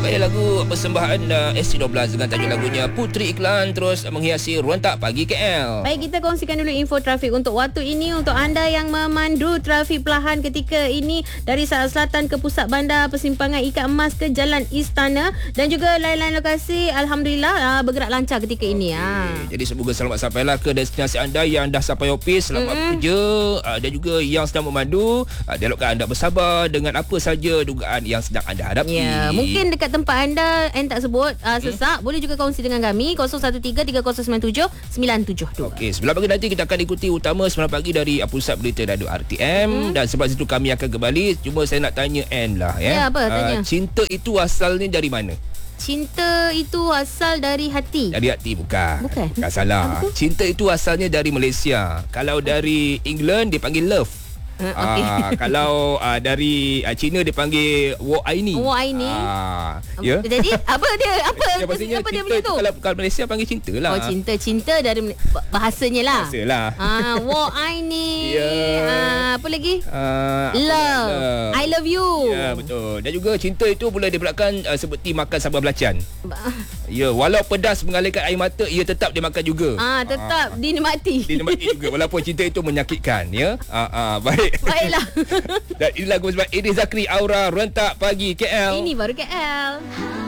Lagu persembahan SC12 dengan tajuk lagunya Putri Iklan terus menghiasi Ruantak Pagi KL. Baik, kita kongsikan dulu info trafik untuk waktu ini untuk anda yang memandu trafik pelahan ketika ini dari Saat Selatan ke pusat bandar, persimpangan Ikat Emas ke Jalan Istana dan juga lain-lain lokasi. Alhamdulillah bergerak lancar ketika ini. Jadi semoga selamat sampailah ke destinasi anda yang dah sampai ofis, selamat bekerja, dan juga yang sedang memandu. Dialogkan anda bersabar dengan apa saja dugaan yang sedang anda hadapi. Ya, mungkin dekat tempat anda tak sebut sesak, boleh juga kongsi dengan kami 0113-3097-972. Okey, sebelum pagi nanti kita akan ikuti utama Semalam Pagi dari Pusat Berita Radio RTM dan sebab itu kami akan kembali. Cuma saya nak tanya Anne lah Ya, apa tanya? Cinta itu asalnya dari mana? Cinta itu asal dari hati. Dari hati bukan. Bukan Salah. Cinta itu asalnya dari Malaysia. Kalau dari England dipanggil love. Kalau dari China dipanggil Wo Aini. Wo Aini. Ya. Jadi apa dia? Apa maksudnya apa dia cinta begitu? Kalau Malaysia panggil cinta lah. Oh, cinta dari bahasanya lah. Bahasalah. Wo Aini. Ya. Apa lagi? Love. I love you. Ya, betul. Dan juga cinta itu boleh diberatkan seperti makan sambal belacan. Ya, walau pedas mengalirkan air mata, ia tetap dimakan juga. Tetap dinikmati. Dinikmati juga walaupun cinta itu menyakitkan, ya. Baik. Baiklah. Dan ini lagu sebab Idris Zakri, Aura, Ruantak Pagi KL. Ini baru KL.